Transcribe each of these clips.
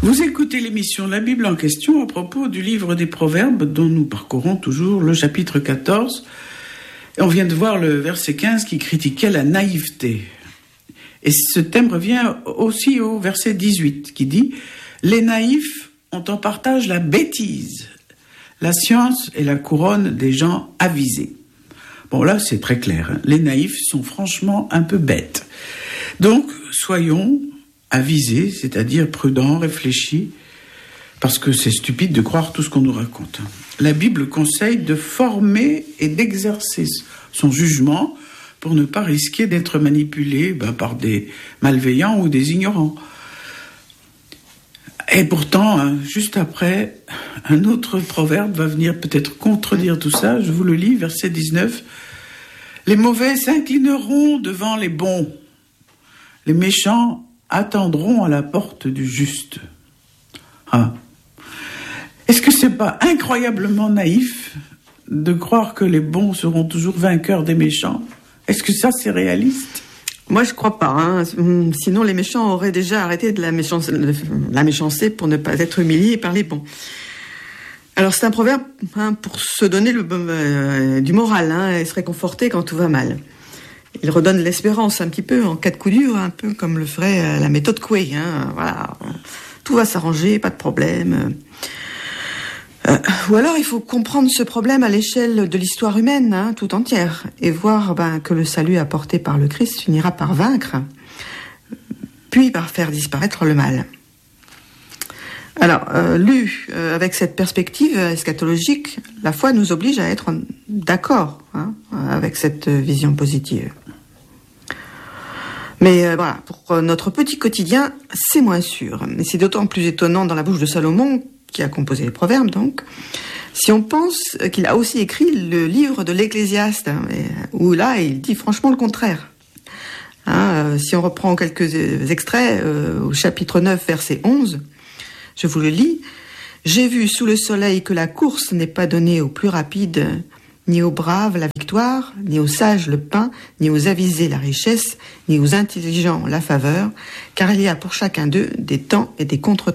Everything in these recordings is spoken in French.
Vous écoutez l'émission La Bible en question à propos du livre des Proverbes dont nous parcourons toujours le chapitre 14. Et on vient de voir le verset 15 qui critiquait la naïveté. Et ce thème revient aussi au verset 18 qui dit « Les naïfs ont en partage la bêtise. La science est la couronne des gens avisés. » Bon là c'est très clair, hein. Les naïfs sont franchement un peu bêtes. Donc soyons avisés, c'est-à-dire prudents, réfléchis, parce que c'est stupide de croire tout ce qu'on nous raconte. La Bible conseille de former et d'exercer son jugement pour ne pas risquer d'être manipulé par des malveillants ou des ignorants. Et pourtant, juste après, un autre proverbe va venir peut-être contredire tout ça. Je vous le lis, verset 19. « Les mauvais s'inclineront devant les bons. Les méchants attendront à la porte du juste. » Est-ce que c'est pas incroyablement naïf de croire que les bons seront toujours vainqueurs des méchants? Est-ce que ça, c'est réaliste? Moi, je crois pas. Hein. Sinon, les méchants auraient déjà arrêté de la méchanceté pour ne pas être humiliés par les bons. Alors, c'est un proverbe pour se donner du moral et se réconforter quand tout va mal. Il redonne l'espérance un petit peu en cas de coup dur, un peu comme le ferait la méthode Coué. Voilà, tout va s'arranger, pas de problème. Ou alors il faut comprendre ce problème à l'échelle de l'histoire humaine tout entière et voir que le salut apporté par le Christ finira par vaincre, puis par faire disparaître le mal. Alors, lu avec cette perspective eschatologique, la foi nous oblige à être d'accord avec cette vision positive. Mais voilà, pour notre petit quotidien, c'est moins sûr. Et c'est d'autant plus étonnant dans la bouche de Salomon, qui a composé les proverbes donc, si on pense qu'il a aussi écrit le livre de l'Ecclésiaste, où là, il dit franchement le contraire. Si on reprend quelques extraits au chapitre 9, verset 11, je vous le lis. « J'ai vu sous le soleil que la course n'est pas donnée aux plus rapides, ni aux braves la victoire, ni aux sages le pain, ni aux avisés la richesse, ni aux intelligents la faveur, car il y a pour chacun d'eux des temps et des contretemps. »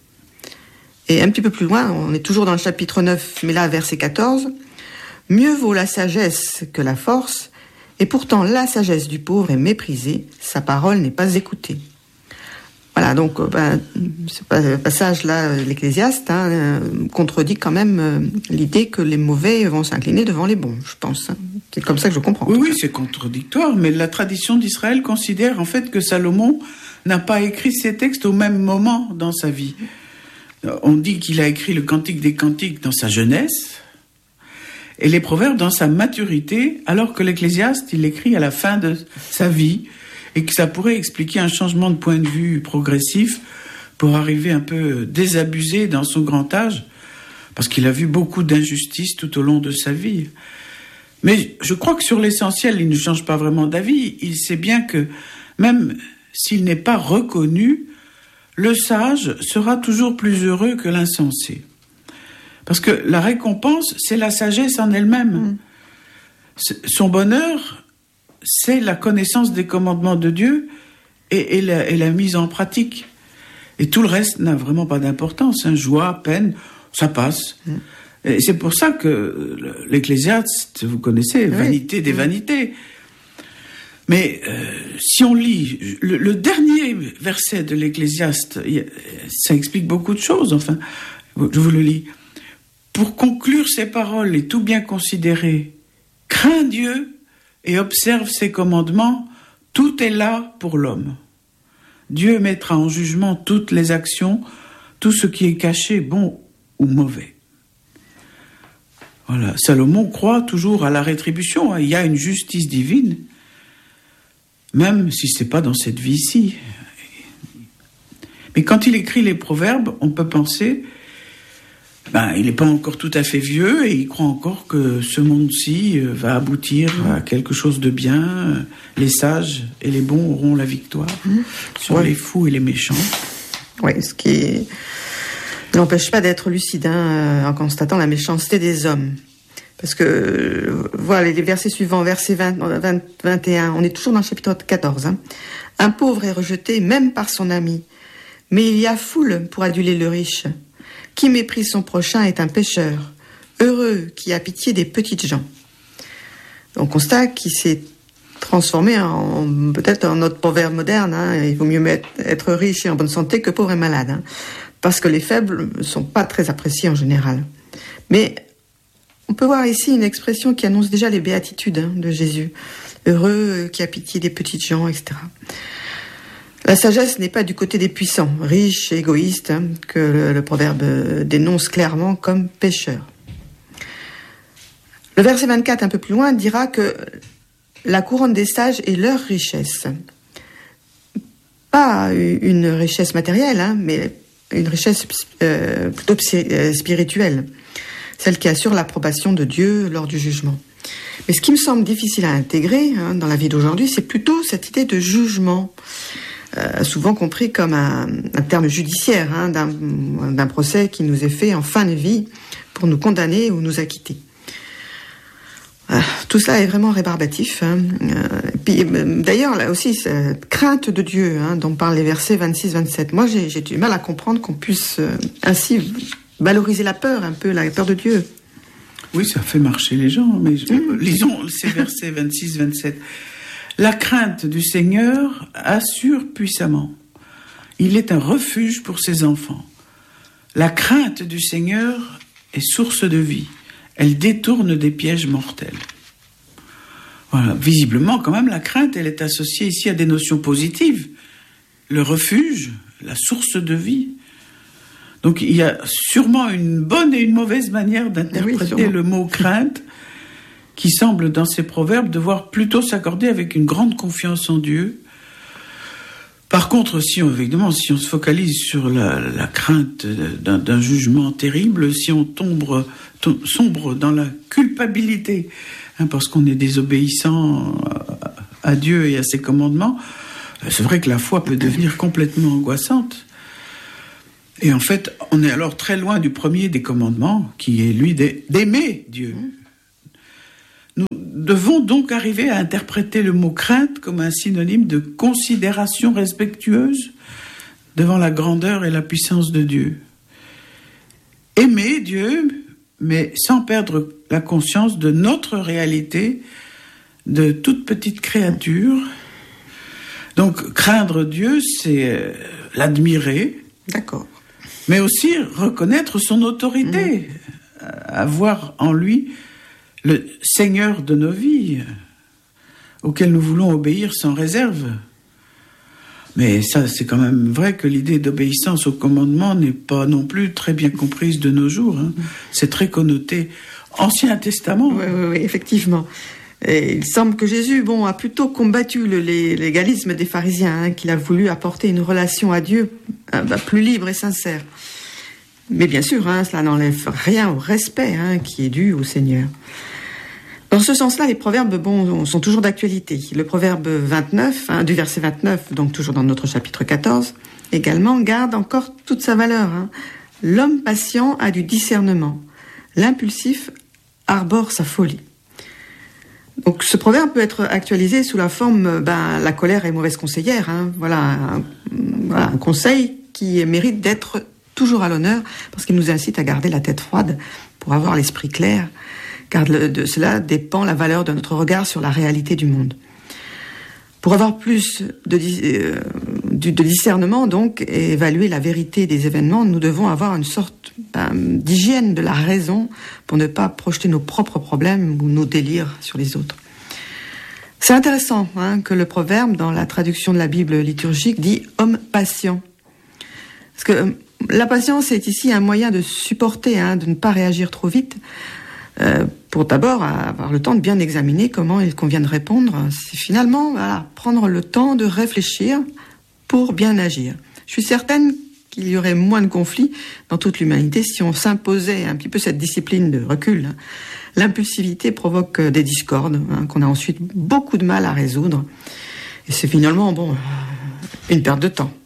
Et un petit peu plus loin, on est toujours dans le chapitre 9, mais là, verset 14. « Mieux vaut la sagesse que la force, et pourtant la sagesse du pauvre est méprisée, sa parole n'est pas écoutée. » Voilà, donc ce passage-là, l'Ecclésiaste, contredit quand même l'idée que les mauvais vont s'incliner devant les bons, je pense. C'est comme ça que je comprends. Oui, c'est contradictoire, mais la tradition d'Israël considère en fait que Salomon n'a pas écrit ces textes au même moment dans sa vie. On dit qu'il a écrit le Cantique des Cantiques dans sa jeunesse et les Proverbes dans sa maturité, alors que l'Ecclésiaste, il l'écrit à la fin de sa vie et que ça pourrait expliquer un changement de point de vue progressif pour arriver un peu désabusé dans son grand âge, parce qu'il a vu beaucoup d'injustices tout au long de sa vie. Mais je crois que sur l'essentiel, il ne change pas vraiment d'avis. Il sait bien que même s'il n'est pas reconnu, le sage sera toujours plus heureux que l'insensé. Parce que la récompense, c'est la sagesse en elle-même. Son bonheur, c'est la connaissance des commandements de Dieu et la mise en pratique. Et tout le reste n'a vraiment pas d'importance. Joie, peine, ça passe. Et c'est pour ça que l'Ecclésiaste, vous connaissez, vanité des vanités. Mais si on lit le dernier verset de l'Ecclésiaste, ça explique beaucoup de choses. Enfin, je vous le lis. Pour conclure ces paroles et tout bien considérer, crains Dieu et observe ses commandements, tout est là pour l'homme. Dieu mettra en jugement toutes les actions, tout ce qui est caché, bon ou mauvais. Voilà, Salomon croit toujours à la rétribution. Il y a une justice divine, même si ce n'est pas dans cette vie-ci. Mais quand il écrit les proverbes, on peut penser, il n'est pas encore tout à fait vieux et il croit encore que ce monde-ci va aboutir à quelque chose de bien. Les sages et les bons auront la victoire sur les fous et les méchants. Oui, ce qui n'empêche pas d'être lucide en constatant la méchanceté des hommes. Parce que, voilà, les versets suivants, verset 21, on est toujours dans le chapitre 14. Un pauvre est rejeté même par son ami, Mais il y a foule pour aduler le riche. Qui méprise son prochain est un pécheur. Heureux qui a pitié des petites gens. On constate qu'il s'est transformé peut-être en notre proverbe moderne. Il vaut mieux être riche et en bonne santé que pauvre et malade. Parce que les faibles ne sont pas très appréciés en général. Mais on peut voir ici une expression qui annonce déjà les béatitudes de Jésus. Heureux qui a pitié des petites gens, etc. La sagesse n'est pas du côté des puissants, riches et égoïstes, que le proverbe dénonce clairement comme pécheurs. Le verset 24, un peu plus loin, dira que la couronne des sages est leur richesse. Pas une richesse matérielle, mais une richesse plutôt spirituelle, celle qui assure l'approbation de Dieu lors du jugement. Mais ce qui me semble difficile à intégrer dans la vie d'aujourd'hui, c'est plutôt cette idée de jugement, souvent compris comme un terme judiciaire, d'un procès qui nous est fait en fin de vie pour nous condamner ou nous acquitter. Tout cela est vraiment rébarbatif. Puis, d'ailleurs, là aussi, cette crainte de Dieu dont parlent les versets 26-27. Moi, j'ai du mal à comprendre qu'on puisse ainsi valoriser la peur, un peu la peur de Dieu. Oui, ça fait marcher les gens, mais lisons ces versets 26-27. La crainte du Seigneur assure puissamment. Il est un refuge pour ses enfants. La crainte du Seigneur est source de vie. Elle détourne des pièges mortels. Voilà. Visiblement, quand même, la crainte, elle est associée ici à des notions positives. Le refuge, la source de vie. Donc, il y a sûrement une bonne et une mauvaise manière d'interpréter le mot crainte, qui semble, dans ces proverbes, devoir plutôt s'accorder avec une grande confiance en Dieu. Par contre, évidemment, si on se focalise sur la crainte d'un jugement terrible, si on sombre dans la culpabilité, parce qu'on est désobéissant à Dieu et à ses commandements, c'est vrai que la foi peut devenir complètement angoissante. Et en fait, on est alors très loin du premier des commandements, qui est lui d'aimer Dieu. Nous devons donc arriver à interpréter le mot crainte comme un synonyme de considération respectueuse devant la grandeur et la puissance de Dieu. Aimer Dieu, mais sans perdre la conscience de notre réalité de toute petite créature. Donc, craindre Dieu, c'est l'admirer. D'accord. Mais aussi reconnaître son autorité, avoir en lui le Seigneur de nos vies, auquel nous voulons obéir sans réserve. Mais ça, c'est quand même vrai que l'idée d'obéissance au commandement n'est pas non plus très bien comprise de nos jours. C'est très connoté Ancien Testament. Oui, effectivement. Et il semble que Jésus, a plutôt combattu le légalisme des pharisiens, qu'il a voulu apporter une relation à Dieu plus libre et sincère. Mais bien sûr, cela n'enlève rien au respect qui est dû au Seigneur. Dans ce sens-là, les proverbes sont toujours d'actualité. Le proverbe 29, du verset 29, donc toujours dans notre chapitre 14, également garde encore toute sa valeur. L'homme patient a du discernement. L'impulsif arbore sa folie. Donc ce proverbe peut être actualisé sous la forme la colère est mauvaise conseillère. Voilà un conseil qui mérite d'être toujours à l'honneur parce qu'il nous incite à garder la tête froide pour avoir l'esprit clair, car de cela dépend la valeur de notre regard sur la réalité du monde. Pour avoir plus de discernement donc et évaluer la vérité des événements, nous devons avoir une sorte d'hygiène de la raison pour ne pas projeter nos propres problèmes ou nos délires sur les autres. C'est intéressant que le proverbe, dans la traduction de la Bible liturgique, dit « homme patient ». Parce que la patience est ici un moyen de supporter, de ne pas réagir trop vite, pour d'abord avoir le temps de bien examiner comment il convient de répondre. C'est finalement prendre le temps de réfléchir pour bien agir. Je suis certaine qu'il y aurait moins de conflits dans toute l'humanité si on s'imposait un petit peu cette discipline de recul. L'impulsivité provoque des discordes qu'on a ensuite beaucoup de mal à résoudre. Et c'est finalement une perte de temps.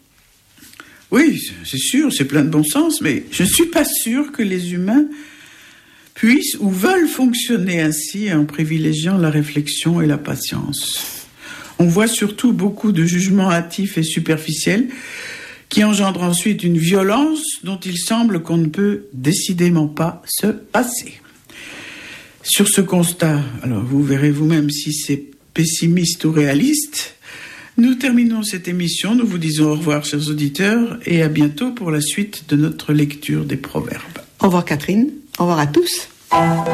Oui, c'est sûr, c'est plein de bon sens, mais je ne suis pas sûr que les humains puissent ou veulent fonctionner ainsi en privilégiant la réflexion et la patience. On voit surtout beaucoup de jugements hâtifs et superficiels qui engendre ensuite une violence dont il semble qu'on ne peut décidément pas se passer. Sur ce constat, alors vous verrez vous-même si c'est pessimiste ou réaliste, nous terminons cette émission. Nous vous disons au revoir, chers auditeurs, et à bientôt pour la suite de notre lecture des Proverbes. Au revoir Catherine, au revoir à tous.